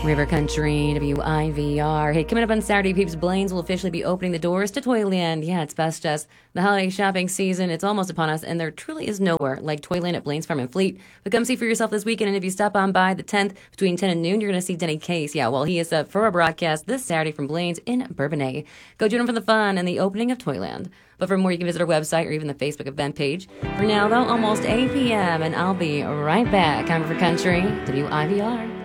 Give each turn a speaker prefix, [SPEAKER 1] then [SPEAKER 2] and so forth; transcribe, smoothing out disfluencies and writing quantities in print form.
[SPEAKER 1] River Country, WIVR. Hey, coming up on Saturday, peeps, Blaine's will officially be opening the doors to Toyland. Yeah, it's past us. The holiday shopping season, it's almost upon us, and there truly is nowhere like Toyland at Blaine's Farm and Fleet. But come see for yourself this weekend, and if you stop on by the 10th between 10 and noon, you're going to see Denny Case. Yeah, well, he is up for a broadcast this Saturday from Blaine's in Bourbonnais. Go join him for the fun and the opening of Toyland. But for more, you can visit our website or even the Facebook event page. For now, though, almost 8 p.m., and I'll be right back on River Country, WIVR.